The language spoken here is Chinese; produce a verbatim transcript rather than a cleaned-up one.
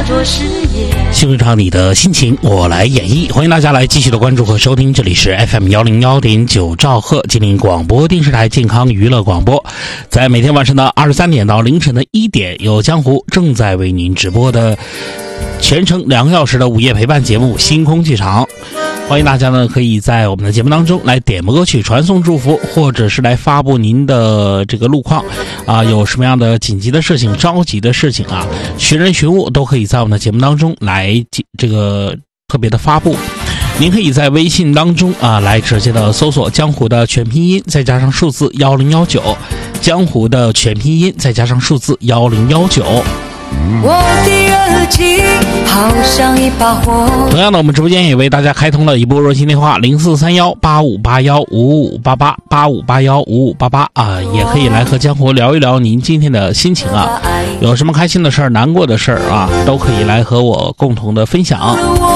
做事业。 欣赏你的心情，我来演绎。欢迎大家来继续的关注和收听，这里是 F M 一零一点九兆赫吉林广播电视台健康娱乐广播，在每天晚上的二十三点到凌晨的一点，有江湖正在为您直播的全程两个小时的午夜陪伴节目《星空剧场》。欢迎大家呢，可以在我们的节目当中来点播歌曲、传送祝福，或者是来发布您的这个路况啊，有什么样的紧急的事情、着急的事情啊，寻人寻物都可以在我们的节目当中来这个特别的发布。您可以在微信当中啊来直接的搜索江湖的全拼音，再加上数字一零一九，江湖的全拼音再加上数字一零一九。 我的热情好像一把火。 同样的，我们直播间也为大家开通了一部热线电话零四三幺八五八幺五五八八八五八幺五五八八啊，也可以来和江湖聊一聊您今天的心情啊，有什么开心的事儿、难过的事儿啊，都可以来和我共同的分享。